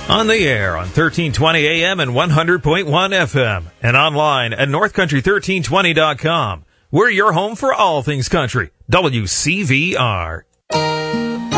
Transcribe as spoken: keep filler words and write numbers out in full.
On the air on thirteen twenty A M and one hundred point one F M and online at north country thirteen twenty dot com. We're your home for all things country. W C V R.